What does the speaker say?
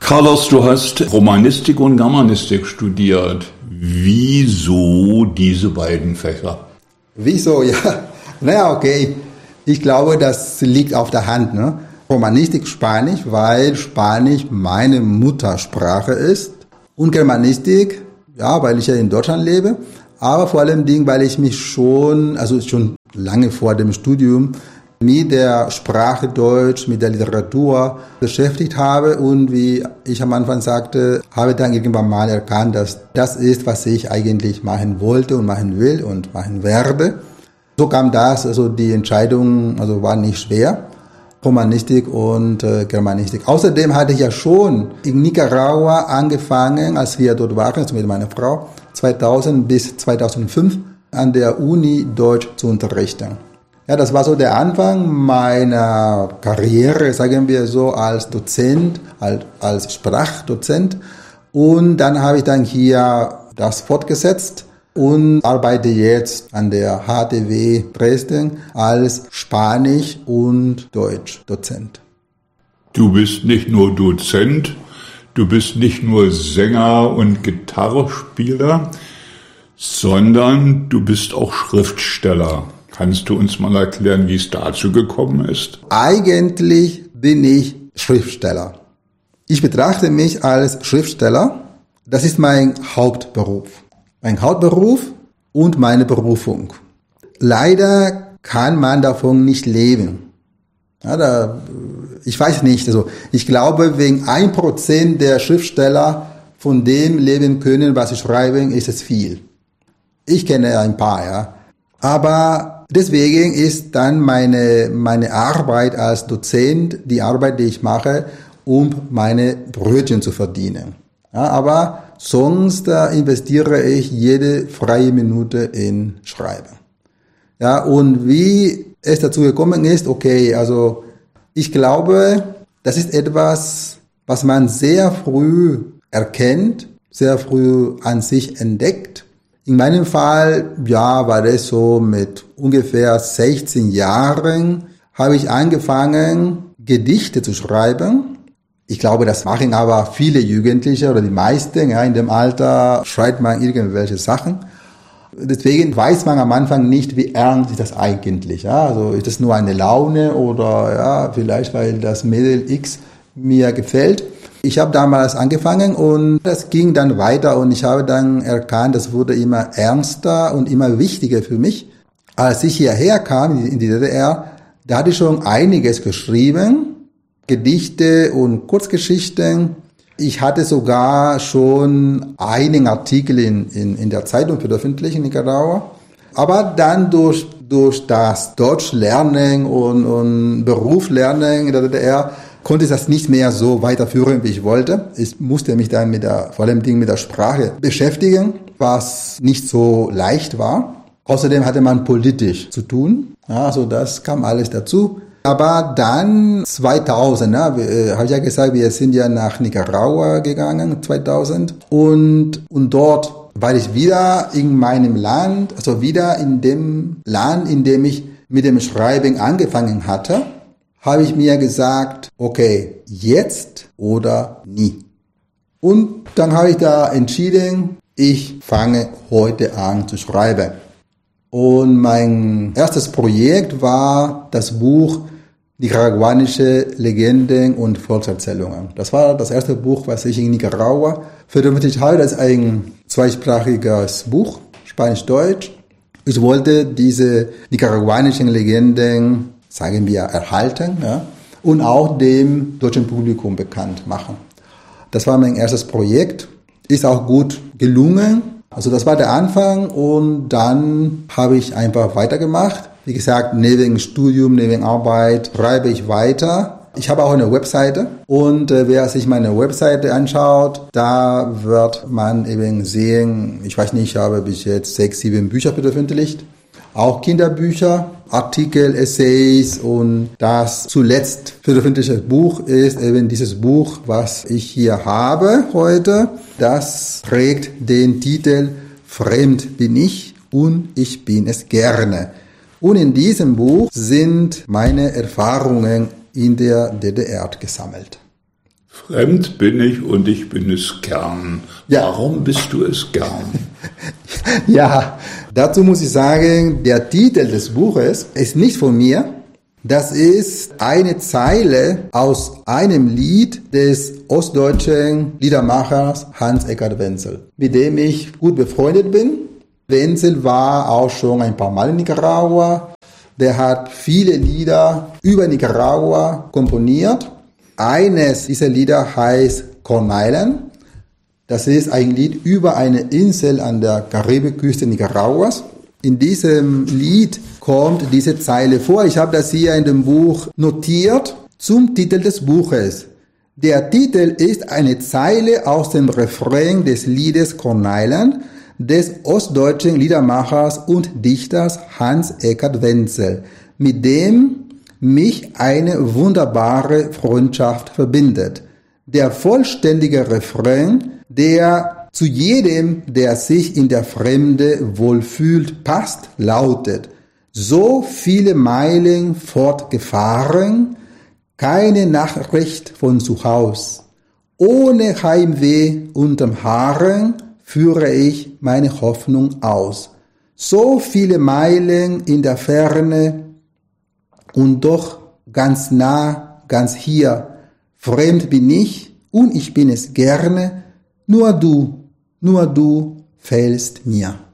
Carlos, du hast Romanistik und Germanistik studiert. Wieso diese beiden Fächer? Wieso, ja. Naja, okay. Ich glaube, das liegt auf der Hand, ne? Romanistik Spanisch, weil Spanisch meine Muttersprache ist. Und Germanistik, ja, weil ich ja in Deutschland lebe. Aber vor allem, weil ich mich schon lange vor dem Studium mit der Sprache Deutsch, mit der Literatur beschäftigt habe und wie ich am Anfang sagte, habe dann irgendwann mal erkannt, dass das ist, was ich eigentlich machen wollte und machen will und machen werde. So kam das, die Entscheidung, war nicht schwer, Romanistik und Germanistik. Außerdem hatte ich ja schon in Nicaragua angefangen, als wir dort waren, mit meiner Frau, 2000 bis 2005 an der Uni Deutsch zu unterrichten. Ja, das war so der Anfang meiner Karriere, sagen wir so, als Dozent, als Sprachdozent. Und dann habe ich dann hier das fortgesetzt und arbeite jetzt an der HTW Dresden als Spanisch- und Deutsch-Dozent. Du bist nicht nur Dozent, du bist nicht nur Sänger und Gitarrespieler, sondern du bist auch Schriftsteller. Kannst du uns mal erklären, wie es dazu gekommen ist? Eigentlich bin ich Schriftsteller. Ich betrachte mich als Schriftsteller. Das ist mein Hauptberuf. Mein Hauptberuf und meine Berufung. Leider kann man davon nicht leben. Ja, ich weiß nicht. Ich glaube, wegen 1% der Schriftsteller von dem leben können, was sie schreiben, ist es viel. Ich kenne ein paar, ja. Aber deswegen ist dann meine Arbeit als Dozent die Arbeit, die ich mache, um meine Brötchen zu verdienen. Ja, aber sonst investiere ich jede freie Minute in Schreiben. Ja, und wie es dazu gekommen ist, okay, ich glaube, das ist etwas, was man sehr früh erkennt, sehr früh an sich entdeckt. In meinem Fall, ja, war das so mit ungefähr 16 Jahren, habe ich angefangen, Gedichte zu schreiben. Ich glaube, das machen aber viele Jugendliche oder die meisten, ja, in dem Alter schreibt man irgendwelche Sachen. Deswegen weiß man am Anfang nicht, wie ernst ist das eigentlich, ja. Ist das nur eine Laune oder, ja, vielleicht weil das Mädel X mir gefällt. Ich habe damals angefangen und das ging dann weiter und ich habe dann erkannt, das wurde immer ernster und immer wichtiger für mich. Als ich hierher kam in die DDR, da hatte ich schon einiges geschrieben, Gedichte und Kurzgeschichten. Ich hatte sogar schon einen Artikel in der Zeitung veröffentlicht in Nicaragua. Aber dann durch das Deutschlernen und Berufslernen in der DDR konnte ich das nicht mehr so weiterführen, wie ich wollte. Ich musste mich dann vor allem mit der Sprache beschäftigen, was nicht so leicht war. Außerdem hatte man politisch zu tun. Ja, das kam alles dazu. Aber dann 2000, habe ich ja gesagt, wir sind ja nach Nicaragua gegangen, 2000. Und dort war ich wieder in meinem Land, wieder in dem Land, in dem ich mit dem Schreiben angefangen hatte, habe ich mir gesagt, okay, jetzt oder nie. Und dann habe ich da entschieden, ich fange heute an zu schreiben. Und mein erstes Projekt war das Buch Nicaraguanische Legenden und Volkserzählungen. Das war das erste Buch, was ich in Nicaragua veröffentlicht habe. Das ist ein zweisprachiges Buch, Spanisch-Deutsch. Ich wollte diese nicaraguanischen Legenden, sagen wir, erhalten, ja, und auch dem deutschen Publikum bekannt machen. Das war mein erstes Projekt. Ist auch gut gelungen. Das war der Anfang und dann habe ich einfach weitergemacht. Wie gesagt, neben Studium, neben Arbeit schreibe ich weiter. Ich habe auch eine Webseite und wer sich meine Webseite anschaut, da wird man eben sehen, ich weiß nicht, ich habe bis jetzt 6, 7 Bücher veröffentlicht. Auch Kinderbücher, Artikel, Essays und das zuletzt veröffentlichte Buch ist eben dieses Buch, was ich hier habe heute. Das trägt den Titel Fremd bin ich und ich bin es gerne. Und in diesem Buch sind meine Erfahrungen in der DDR gesammelt. Fremd bin ich und ich bin es gern. Ja. Warum bist du es gern? Ja, dazu muss ich sagen, der Titel des Buches ist nicht von mir. Das ist eine Zeile aus einem Lied des ostdeutschen Liedermachers Hans-Eckart Wenzel, mit dem ich gut befreundet bin. Wenzel war auch schon ein paar Mal in Nicaragua. Der hat viele Lieder über Nicaragua komponiert. Eines dieser Lieder heißt Corn Island. Das ist ein Lied über eine Insel an der Karibikküste Nicaraguas. In diesem Lied kommt diese Zeile vor. Ich habe das hier in dem Buch notiert zum Titel des Buches. Der Titel ist eine Zeile aus dem Refrain des Liedes Corn Island des ostdeutschen Liedermachers und Dichters Hans-Eckart Wenzel, mit dem mich eine wunderbare Freundschaft verbindet. Der vollständige Refrain, der zu jedem, der sich in der Fremde wohlfühlt, passt, lautet: So viele Meilen fortgefahren, keine Nachricht von zu Haus. Ohne Heimweh unterm Haaren führe ich meine Hoffnung aus. So viele Meilen in der Ferne und doch ganz nah, ganz hier. Fremd bin ich und ich bin es gerne, nur du fehlst mir.